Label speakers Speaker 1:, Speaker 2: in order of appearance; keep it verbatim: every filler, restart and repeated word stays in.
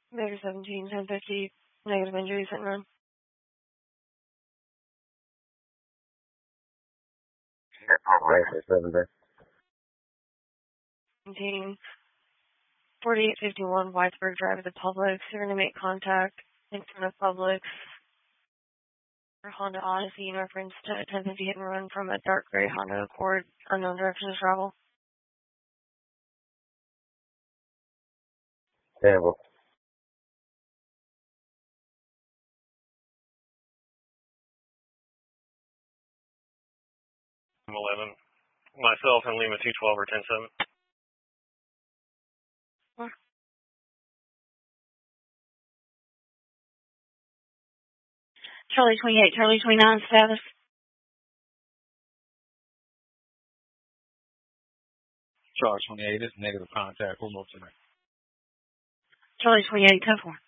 Speaker 1: Motor seventeen, ten fifty, negative injuries and run. seventeen, forty-eight fifty-one, Whitesburg Drive at the Publix. You're going to make contact in front of Publix for Honda Odyssey in reference to a ten fifty hit and run from a dark gray Honda Accord, unknown direction of travel.
Speaker 2: Terrible.
Speaker 3: eleven. Myself and Lima two twelve or ten seven.
Speaker 1: What? Charlie twenty-eight, Charlie twenty-nine, status.
Speaker 4: Charlie twenty-eight is negative contact. We'll move tonight.
Speaker 1: Charlie twenty-eight, ten four.